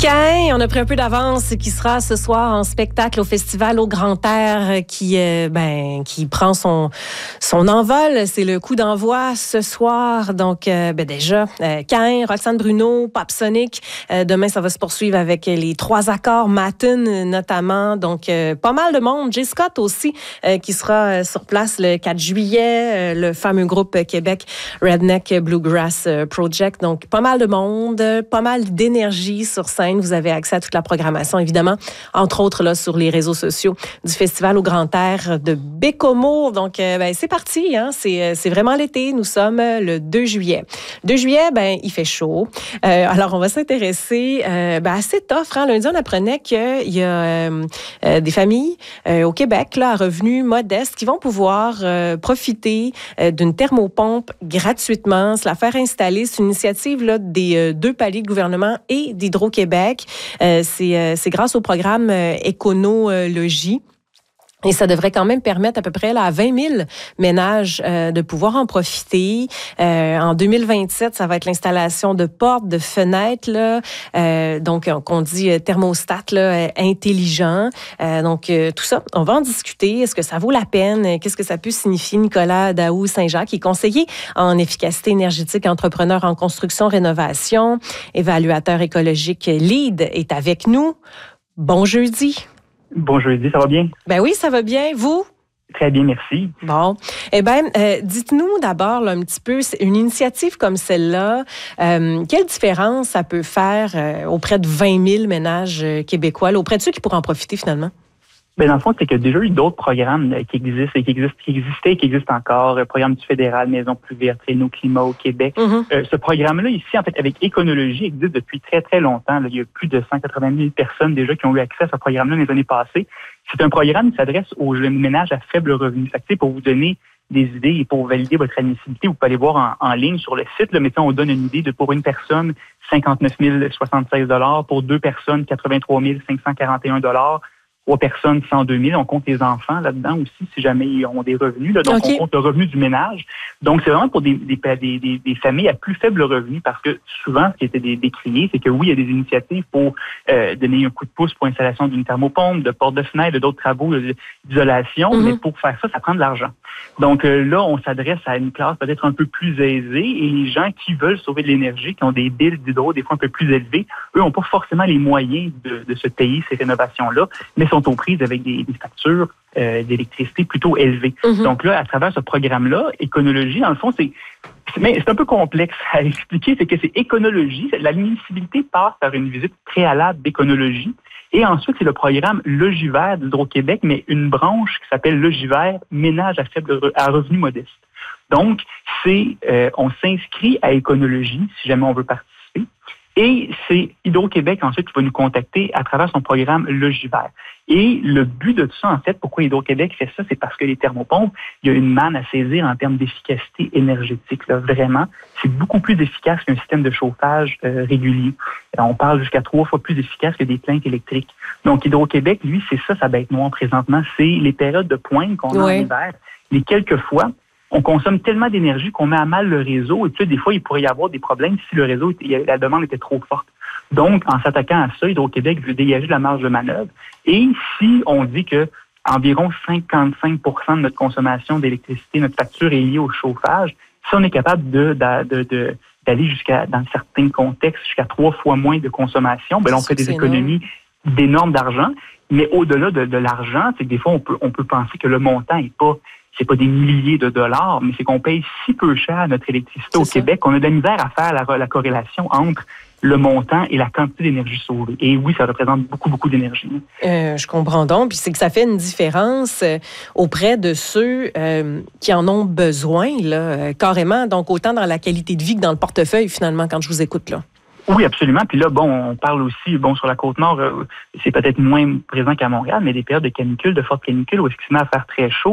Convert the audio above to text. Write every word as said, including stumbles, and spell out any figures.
Caïn, on a pris un peu d'avance, qui sera ce soir en spectacle au Festival au Grand Air qui, euh, ben, qui prend son, son envol. C'est le coup d'envoi ce soir. Donc, euh, ben déjà, euh, Caïn, Roxane Bruno, Pop Sonic. Euh, demain, ça va se poursuivre avec les trois accords Matin, notamment. Donc, euh, pas mal de monde. Jay Scott aussi, euh, qui sera euh, sur place le quatre juillet. Euh, le fameux groupe Québec Redneck Bluegrass Project. Donc, pas mal de monde, pas mal d'énergie sur scène. Vous avez accès à toute la programmation, évidemment, entre autres là, sur les réseaux sociaux du Festival au Grand Air de Bécomo. Donc, euh, ben, c'est parti. Hein? C'est, c'est vraiment l'été. Nous sommes le deux juillet. deux juillet, ben, il fait chaud. Euh, alors, on va s'intéresser euh, ben, à cette offre. Hein? Lundi, on apprenait qu'il y a euh, euh, des familles euh, au Québec là, à revenus modestes qui vont pouvoir euh, profiter euh, d'une thermopompe gratuitement, se la faire installer. C'est une initiative là, des euh, deux paliers de gouvernement et d'Hydro-Québec. Euh, c'est, euh, c'est grâce au programme euh, Éconologie. Et ça devrait quand même permettre à peu près là, à vingt mille ménages euh, de pouvoir en profiter. Euh, en deux mille vingt-sept, ça va être l'installation de portes, de fenêtres, là, euh, donc qu'on dit euh, thermostat là, intelligent. Euh, donc euh, tout ça, on va en discuter. Est-ce que ça vaut la peine? Qu'est-ce que ça peut signifier? Nicolas Daou-Saint-Jacques, qui est conseiller en efficacité énergétique, entrepreneur en construction, rénovation, évaluateur écologique LEED, est avec nous. Bon jeudi. Bon jeudi, ça va bien? Ben oui, ça va bien. Vous? Très bien, merci. Bon. Eh bien, euh, dites-nous d'abord là, un petit peu, une initiative comme celle-là, euh, quelle différence ça peut faire euh, auprès de vingt mille ménages euh, québécois, là, auprès de ceux qui pourraient en profiter finalement? Bien, dans le fond, c'est qu'il y a déjà eu d'autres programmes là, qui existent et qui existent, qui existaient et qui existent encore. Le programme du fédéral, Maison plus verte, Réno Climat au Québec. Mm-hmm. Euh, ce programme-là, ici, en fait, avec Éconologie, existe depuis très, très longtemps. Là. Il y a plus de cent quatre-vingt mille personnes déjà qui ont eu accès à ce programme-là les années passées. C'est un programme qui s'adresse aux ménages à faible revenu. Fait que, pour vous donner des idées et pour valider votre admissibilité, vous pouvez aller voir en, en ligne sur le site. Là, mettons, on donne une idée de pour une personne, cinquante-neuf mille soixante-seize dollars. Pour deux personnes, quatre-vingt-trois mille cinq cent quarante et un dollars. Trois personnes, cent deux mille. On compte les enfants là-dedans aussi, si jamais ils ont des revenus. Là. Donc, okay. On compte le revenu du ménage. Donc, c'est vraiment pour des, des, des, des, des familles à plus faible revenu parce que souvent, ce qui était décrié, c'est que oui, il y a des initiatives pour euh, donner un coup de pouce pour l'installation d'une thermopompe, de portes de fenêtre, d'autres travaux d'isolation. Mm-hmm. Mais pour faire ça, ça prend de l'argent. Donc euh, là, on s'adresse à une classe peut-être un peu plus aisée et les gens qui veulent sauver de l'énergie, qui ont des billes d'hydro des fois un peu plus élevés, eux n'ont pas forcément les moyens de, de se payer ces rénovations-là, mais sont aux prises avec des, des factures euh, d'électricité plutôt élevées. Mm-hmm. Donc là, à travers ce programme-là, Éconologie, dans le fond, c'est mais c'est un peu complexe à expliquer, c'est que c'est Éconologie, l'admissibilité passe par une visite préalable d'Éconologie. Et ensuite, c'est le programme Logivert d'Hydro-Québec, mais une branche qui s'appelle Logivert Ménage à faible à revenu modeste. Donc, c'est euh, on s'inscrit à Éconologie si jamais on veut participer. Et c'est Hydro-Québec ensuite qui va nous contacter à travers son programme Logivert. Et le but de tout ça, en fait, pourquoi Hydro-Québec fait ça, c'est parce que les thermopompes, il y a une manne à saisir en termes d'efficacité énergétique. Là, vraiment, c'est beaucoup plus efficace qu'un système de chauffage euh, régulier. On parle jusqu'à trois fois plus efficace que des plaintes électriques. Donc, Hydro-Québec, lui, c'est ça sa bête noire présentement. C'est les périodes de pointe qu'on a oui. en hiver. Les quelques fois, on consomme tellement d'énergie qu'on met à mal le réseau. Et puis, des fois, il pourrait y avoir des problèmes si le réseau, la demande était trop forte. Donc, en s'attaquant à ça, Hydro-Québec veut dégager de la marge de manœuvre. Et si on dit que environ cinquante-cinq pour cent de notre consommation d'électricité, notre facture est liée au chauffage, si on est capable de, de, de, de d'aller jusqu'à, dans certains contextes, jusqu'à trois fois moins de consommation, ben là, on fait des économies d'énormes d'argent. Mais au-delà de, de l'argent, c'est que des fois, on peut, on peut penser que le montant est pas, c'est pas des milliers de dollars, mais c'est qu'on paye si peu cher notre électricité c'est au ça. Québec qu'on a de la misère à faire la, la corrélation entre le montant et la quantité d'énergie sauvée. Et oui, ça représente beaucoup, beaucoup d'énergie. Euh, je comprends donc. Puis c'est que ça fait une différence euh, auprès de ceux euh, qui en ont besoin, là, euh, carrément. Donc, autant dans la qualité de vie que dans le portefeuille, finalement, quand je vous écoute, là. Oui, absolument. Puis là, bon, on parle aussi, bon, sur la Côte-Nord, euh, c'est peut-être moins présent qu'à Montréal, mais des périodes de canicule, de fortes canicules, où est-ce qu'il se met à faire très chaud.